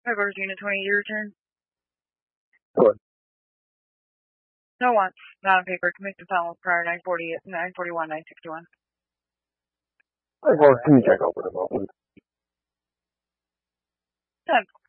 Headquarters Unit 20, your return. Good. No wants. Not on paper. Commission Thomas prior 941, 961. Hey, Horse, can you check over the please? 10.